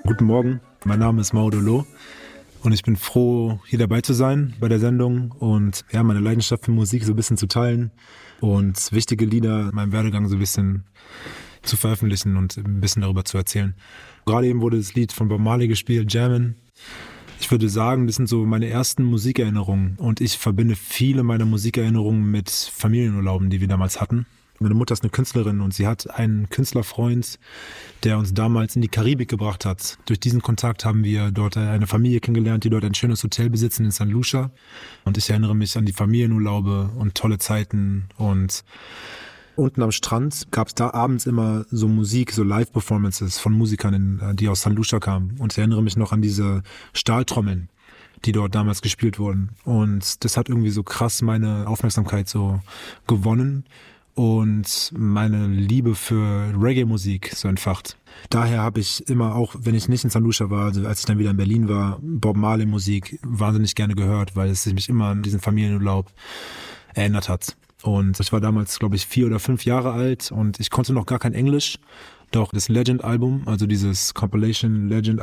Guten Morgen, mein Name ist Maudolo und ich bin froh, hier dabei zu sein bei der Sendung und ja, meine Leidenschaft für Musik so ein bisschen zu teilen und wichtige Lieder in meinem Werdegang so ein bisschen zu veröffentlichen und ein bisschen darüber zu erzählen. Gerade eben wurde das Lied von Bob Marley gespielt, Jammin'. Ich würde sagen, das sind so meine ersten Musikerinnerungen und ich verbinde viele meiner Musikerinnerungen mit Familienurlauben, die wir damals hatten. Meine Mutter ist eine Künstlerin und sie hat einen Künstlerfreund, der uns damals in die Karibik gebracht hat. Durch diesen Kontakt haben wir dort eine Familie kennengelernt, die dort ein schönes Hotel besitzen in St. Lucia. Und ich erinnere mich an die Familienurlaube und tolle Zeiten. Und unten am Strand gab es da abends immer so Musik, so Live-Performances von Musikern, die aus St. Lucia kamen. Und ich erinnere mich noch an diese Stahltrommeln, die dort damals gespielt wurden. Und das hat irgendwie so krass meine Aufmerksamkeit so gewonnen und meine Liebe für Reggae-Musik so entfacht. Daher habe ich immer, auch wenn ich nicht in St. Lucia war, also als ich dann wieder in Berlin war, Bob Marley-Musik wahnsinnig gerne gehört, weil es mich immer an diesen Familienurlaub erinnert hat. Und ich war damals, glaube ich, 4 oder 5 Jahre alt und ich konnte noch gar kein Englisch. Doch das Legend-Album, also dieses Compilation Legend